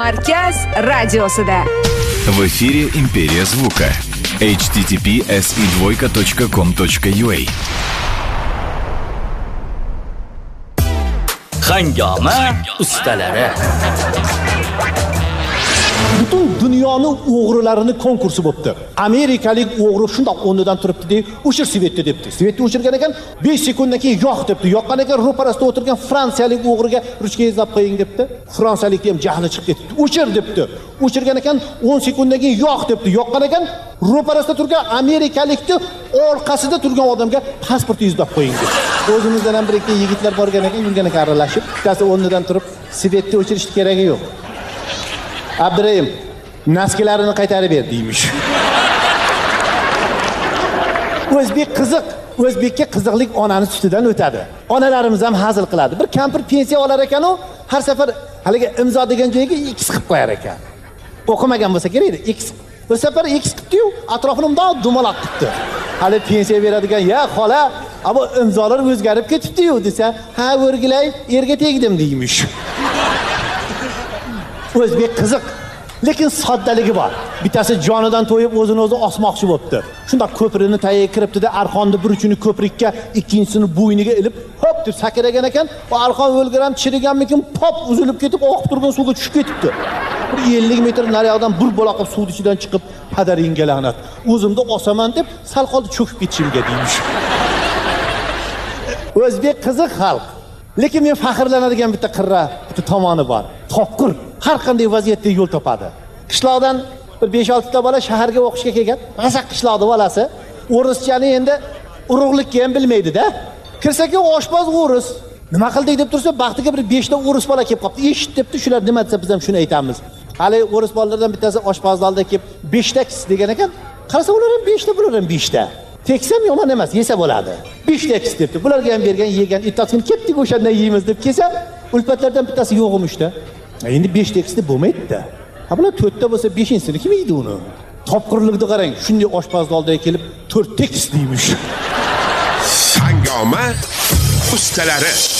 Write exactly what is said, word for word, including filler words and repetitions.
Markaz radiosida. В эфире Империя звука. эйч ти ти пи эс и двойка точка ком точка ю а. Hangama ustalari. Butun dunyoni o'g'rilarini konkursi bo'pti. Amerikalik o'g'ri shundoq o'rnidan turibdi-da, o'shir Svetni debdi. Svetni o'chirgan ekan, besh sekunddan keyin yo'q debdi. Yoqqan ekan, ro'parasida o'tirgan fransiyalik o'g'riga ruchka yozib qo'ying debdi. Fransiyalikning ham jahli chiqib ketdi. O'chir debdi. O'chirgan ekan, o'n sekunddan keyin yo'q debdi. Yoqqan ekan, ro'parasida turgan amerikalikni orqasida turgan odamga pasport yozib qo'ying debdi. O'zimizdan ham bir ikki yigitlar borgan ekan, yurgan ekan aralashib, bittasi o'rnidan turib, Svetni o'chirishni keragi yo'q. Abdurayim, naskilarini qaytarib ber deymish. O'zbek qiziq, o'zbekka qiziqlik onani sutidan o'tadi. Onalarimiz ham hazil qiladi. Bir kampir pensiya olar ekan, u har safar haliga imzo degan joyga X qilib qo'yar ekan. O'qimagan bo'lsa kerak edi, X. Bu safar X qildi-yu, atrofini bundoq dumaloq qildi. Hali pensiya beradigan, "Ya xola, bu imzolar o'zgarib ketibdi-yu" desa, "Ha, o'rgilay, erga tegdim" deymish. O'zbek qiziq, lekin soddaligi bor. Bittasi jonidan to'yib o'zini o'zi osmoqchi bo'libdi. Shunda ko'prini tagiga kiribdi-da, arqonni bir uchini ko'prikka, ikkinchisini bo'yniga ilib, hop deb sakragan ekan, va arqon o'lgiram chiriganmikin, pop uzilib ketib, oqib turgan suvga tushib ketibdi. Bir ellik metr nariyoqdan bir bola qilib suv ichidan chiqib, "Padaringga la'nat. O'zimni osaman" deb sal qoldi cho'kib ketishimga deymish. O'zbek qiziq xalq. Lekin men faxrlanadigan bitta qirra, bitta tomoni bor. Topqir, har qanday vaziyatda yo'l topadi. Qishloqdan bir besh olti ta bola shaharga o'qishga kelgan. Qasa qishloqda bolasi o'rischani endi urug'likka ham bilmaydi-da. Kirsa-ki oshpaz o'ris. Nima qildik deb tursa, baxtiga bir besh ta o'ris bola kelib qopti. Eshit debdi, shular nima desa biz ham shuni aytamiz. Hali o'ris bolalardan bittasi oshpaz oldida kelib besh ta kis degan ekan. Qarasa ular ham besh ta, bular ham besh ta. Teksam yomon emas, yesa bo'ladi. besh ta kis debdi. Bularga ham bergan, yegan, ittasini ketdik o'shandan yeymiz deb kelsa, ulfatlardan bittasi yo'q emishda. Endi besh tekisda bo'lmaydi-da. Ha bular to'rt ta bo'lsa, beshinchisini kim yeydi uni? Topqirlikni qarang, shunday oshpazning oldiga kelib to'rt tekis deymish. Hangama ustalari.